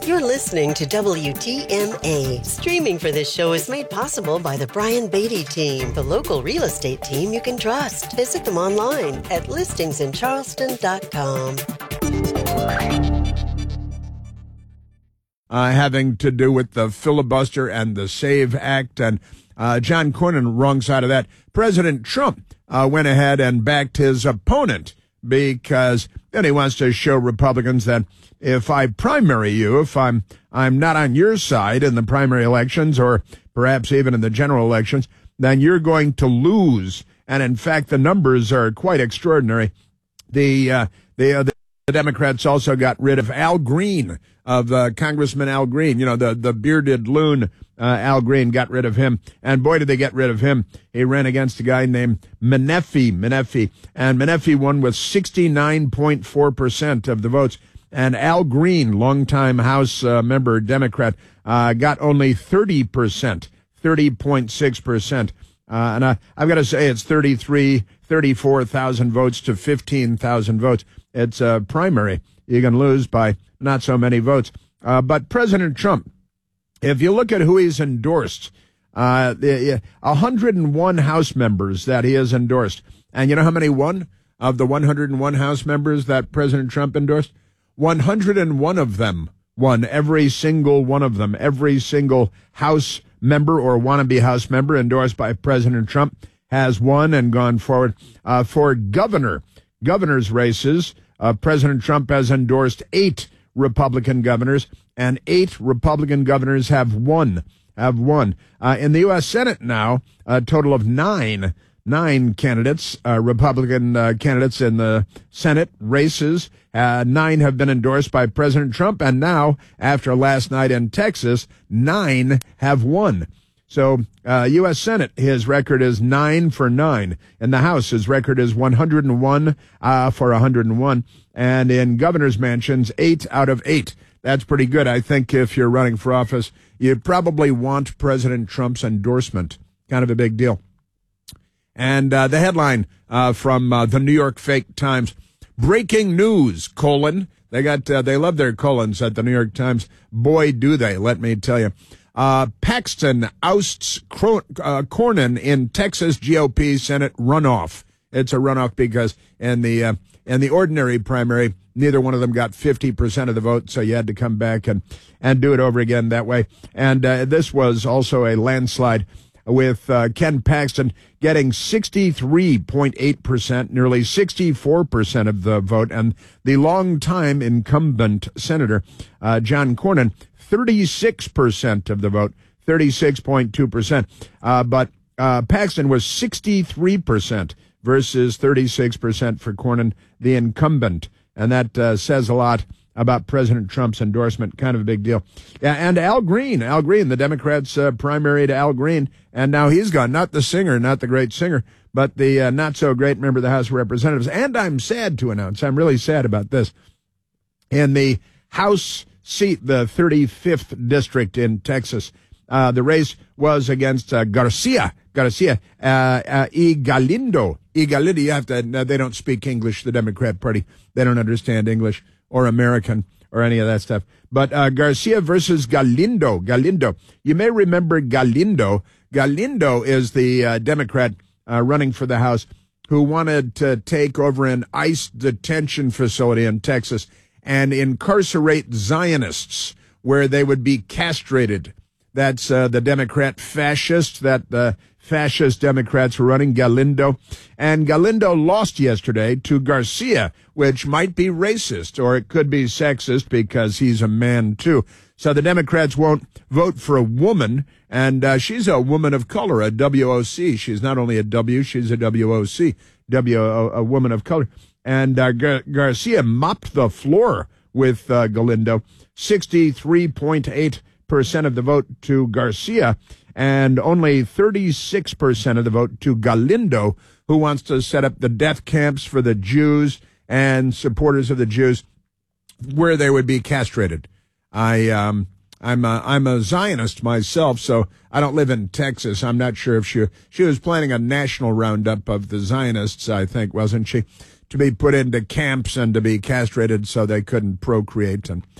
You're listening to WTMA. Streaming for this show is made possible by the Brian Beatty team, the local real estate team you can trust. Visit them online at listingsincharleston.com. Having to do with the filibuster and the SAVE Act, and John Cornyn, wrong side of that. President Trump went ahead and backed his opponent because then he wants to show Republicans that if I primary you, if I'm not on your side in the primary elections or perhaps even in the general elections, then you're going to lose. And in fact, the numbers are quite extraordinary. The Democrats also got rid of Al Green, of Congressman Al Green, the bearded loon. Al Green got rid of him, and boy, did they get rid of him. He ran against a guy named Menefee, and Menefee won with 69.4% of the votes. And Al Green, longtime House member, Democrat, got only 30.6%. And I've got to say it's 34,000 votes to 15,000 votes. It's a primary. You can lose by not so many votes. But President Trump, if you look at who he's endorsed, 101 House members that he has endorsed. And you know how many won of the 101 House members that President Trump endorsed? 101 of them won, every single one of them. Every single House member or wannabe House member endorsed by President Trump has won and gone forward. For governor's races, President Trump has endorsed 8 Republican governors, and 8 Republican governors have won. In the U.S. Senate now, a total of 9 candidates, Republican candidates in the Senate races. 9 have been endorsed by President Trump, and now, after last night in Texas, 9 have won. So, U.S. Senate, his record is 9 for 9. In the House, his record is 101 for 101. And in governor's mansions, 8 out of 8. That's pretty good. I think if you're running for office, you probably want President Trump's endorsement. Kind of a big deal. And the headline from the New York Fake Times: breaking news, : They love their colons at the New York Times. Boy, do they, let me tell you. Paxton ousts Cornyn in Texas GOP Senate runoff. It's a runoff because in the ordinary primary, neither one of them got 50% of the vote, so you had to come back and do it over again that way. And this was also a landslide, with Ken Paxton getting 63.8%, nearly 64% of the vote, and the longtime incumbent Senator John Cornyn, 36% of the vote, 36.2%. But Paxton was 63% versus 36% for Cornyn, the incumbent. And that says a lot about President Trump's endorsement. Kind of a big deal. Yeah, and Al Green, the Democrats primaried Al Green, and now he's gone. Not the singer, not the great singer, but the not-so-great member of the House of Representatives. And I'm sad to announce, I'm really sad about this, in the House seat, the 35th district in Texas, the race was against Garcia y Galindo. You have to, they don't speak English, the Democrat Party. They don't understand English or American or any of that stuff. But Garcia versus Galindo. You may remember Galindo. Galindo is the Democrat running for the House who wanted to take over an ICE detention facility in Texas and incarcerate Zionists where they would be castrated. That's the Democrat fascist that the fascist Democrats were running, Galindo. And Galindo lost yesterday to Garcia, which might be racist, or it could be sexist because he's a man, too. So the Democrats won't vote for a woman, and she's a woman of color, a WOC. She's not only a W, she's a WOC, a woman of color. And Garcia mopped the floor with Galindo, 63.8% of the vote to Garcia, and only 36% of the vote to Galindo, who wants to set up the death camps for the Jews and supporters of the Jews where they would be castrated. I'm a Zionist myself, so I don't live in Texas. I'm not sure if she was planning a national roundup of the Zionists, I think, wasn't she, to be put into camps and to be castrated so they couldn't procreate. And